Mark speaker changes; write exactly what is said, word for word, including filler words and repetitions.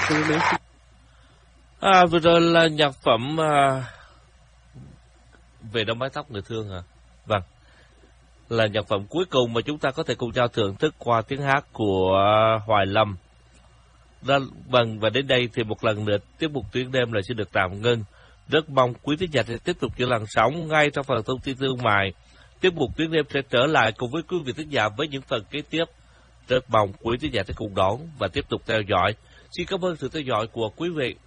Speaker 1: À, vừa rồi là nhạc phẩm à, về đôi mái tóc người thương hả? Vâng, là nhạc phẩm cuối cùng mà chúng ta có thể cùng nhau thưởng thức qua tiếng hát của Hoài Lâm. Đó, vâng, và đến đây thì một lần nữa tiết mục Tuyến Đêm là sẽ được tạm ngưng. Rất mong quý thính giả sẽ tiếp tục giữ làn sóng ngay trong phần thông tin thương mại. Tiết mục Tuyến Đêm sẽ trở lại cùng với quý vị thính giả với những phần kế tiếp. Rất mong quý thính giả sẽ cùng đón và tiếp tục theo dõi. Xin cảm ơn sự theo dõi của quý vị.